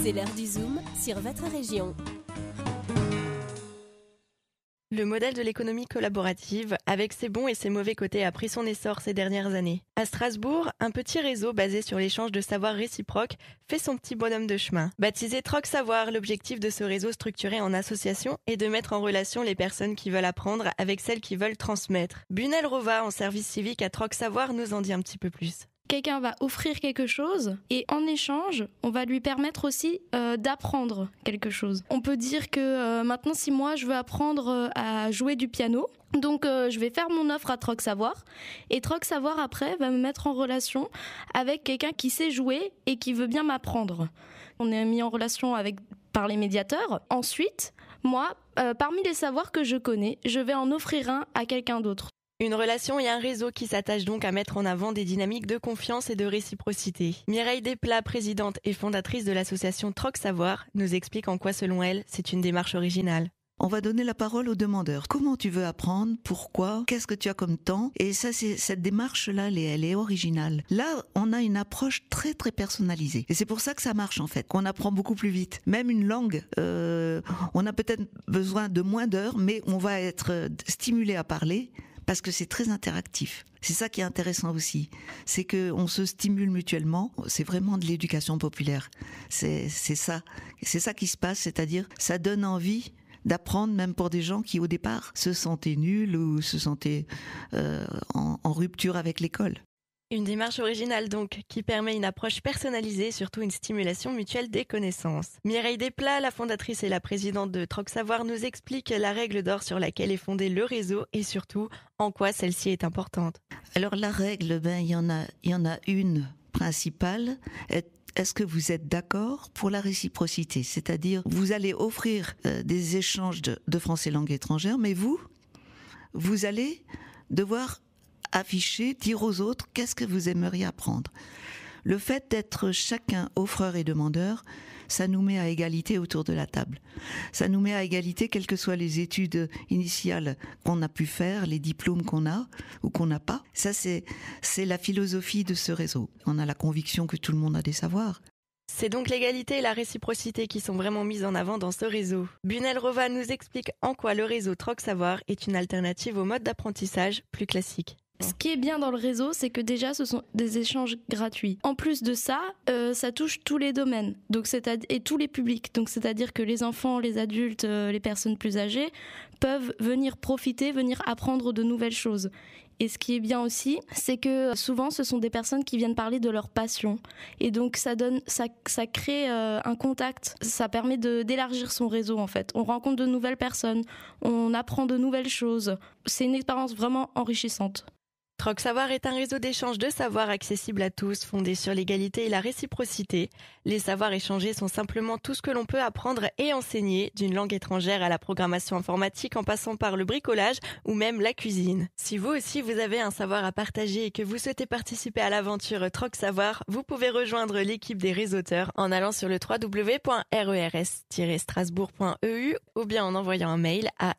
C'est l'heure du Zoom sur votre région. Le modèle de l'économie collaborative, avec ses bons et ses mauvais côtés, a pris son essor ces dernières années. À Strasbourg, un petit réseau basé sur l'échange de savoirs réciproques fait son petit bonhomme de chemin. Baptisé Troc Savoir, l'objectif de ce réseau structuré en association est de mettre en relation les personnes qui veulent apprendre avec celles qui veulent transmettre. Bunel Rova, en service civique à Troc Savoir, nous en dit un petit peu plus. Quelqu'un va offrir quelque chose et en échange, on va lui permettre aussi d'apprendre quelque chose. On peut dire que maintenant, si moi je veux apprendre à jouer du piano, donc je vais faire mon offre à Troc Savoir et Troc Savoir après va me mettre en relation avec quelqu'un qui sait jouer et qui veut bien m'apprendre. On est mis en relation par les médiateurs. Ensuite, moi, parmi les savoirs que je connais, je vais en offrir un à quelqu'un d'autre. Une relation et un réseau qui s'attachent donc à mettre en avant des dynamiques de confiance et de réciprocité. Mireille Desplat, présidente et fondatrice de l'association Troc Savoir, nous explique en quoi, selon elle, c'est une démarche originale. On va donner la parole aux demandeurs. Comment tu veux apprendre? Pourquoi? Qu'est-ce que tu as comme temps? Et ça, cette démarche-là, elle est originale. Là, on a une approche très très personnalisée. Et c'est pour ça que ça marche en fait, qu'on apprend beaucoup plus vite. Même une langue, on a peut-être besoin de moins d'heures, mais on va être stimulé à parler parce que c'est très interactif. C'est ça qui est intéressant aussi. C'est qu'on se stimule mutuellement. C'est vraiment de l'éducation populaire. C'est ça qui se passe, c'est-à-dire ça donne envie d'apprendre même pour des gens qui au départ se sentaient nuls ou se sentaient en rupture avec l'école. Une démarche originale donc, qui permet une approche personnalisée et surtout une stimulation mutuelle des connaissances. Mireille Desplat, la fondatrice et la présidente de Troc Savoir, nous explique la règle d'or sur laquelle est fondé le réseau et surtout en quoi celle-ci est importante. Alors la règle, il y en a une principale. Est-ce que vous êtes d'accord pour la réciprocité? C'est-à-dire, vous allez offrir des échanges de français langue étrangère, mais vous allez devoir afficher, dire aux autres qu'est-ce que vous aimeriez apprendre. Le fait d'être chacun offreur et demandeur, ça nous met à égalité autour de la table. Ça nous met à égalité quelles que soient les études initiales qu'on a pu faire, les diplômes qu'on a ou qu'on n'a pas. Ça, c'est la philosophie de ce réseau. On a la conviction que tout le monde a des savoirs. C'est donc l'égalité et la réciprocité qui sont vraiment mises en avant dans ce réseau. Bunel Rova nous explique en quoi le réseau Troc Savoir est une alternative au mode d'apprentissage plus classique. Ce qui est bien dans le réseau, c'est que déjà, ce sont des échanges gratuits. En plus de ça, ça touche tous les domaines et tous les publics. Donc, c'est-à-dire que les enfants, les adultes, les personnes plus âgées peuvent venir profiter, venir apprendre de nouvelles choses. Et ce qui est bien aussi, c'est que souvent, ce sont des personnes qui viennent parler de leur passion. Et donc, ça crée un contact. Ça permet d'élargir son réseau, en fait. On rencontre de nouvelles personnes, on apprend de nouvelles choses. C'est une expérience vraiment enrichissante. Troc Savoir est un réseau d'échange de savoirs accessible à tous, fondé sur l'égalité et la réciprocité. Les savoirs échangés sont simplement tout ce que l'on peut apprendre et enseigner, d'une langue étrangère à la programmation informatique en passant par le bricolage ou même la cuisine. Si vous aussi vous avez un savoir à partager et que vous souhaitez participer à l'aventure Troc Savoir, vous pouvez rejoindre l'équipe des réseauteurs en allant sur le www.rers-strasbourg.eu ou bien en envoyant un mail à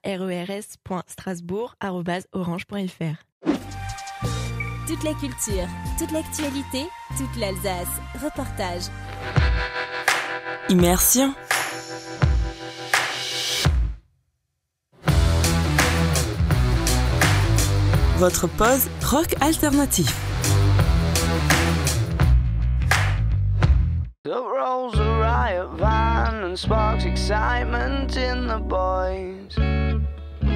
rers.strasbourg@orange.fr. Toute la culture, toute l'actualité, toute l'Alsace. Reportage. Immersion. Votre pause rock alternatif. The rolls a riot van and sparks excitement in the boys.